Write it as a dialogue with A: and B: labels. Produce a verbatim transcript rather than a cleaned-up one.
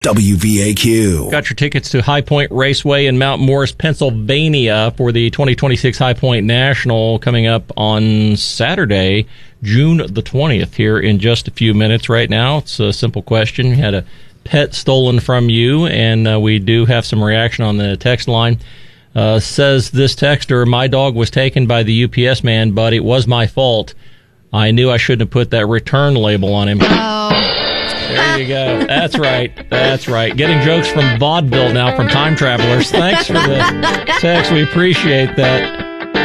A: W V A Q.
B: Got your tickets to High Point Raceway in Mount Morris, Pennsylvania for the twenty twenty-six High Point National coming up on Saturday, June the twentieth, here in just a few minutes. Right now, it's a simple question. You had a pet stolen from you, and uh, we do have some reaction on the text line. Uh, says this texter, my dog was taken by the U P S man, but it was my fault. I knew I shouldn't have put that return label on him.
C: Oh.
B: There you go. That's right. That's right. Getting jokes from vaudeville now from time travelers. Thanks for the text. We appreciate that.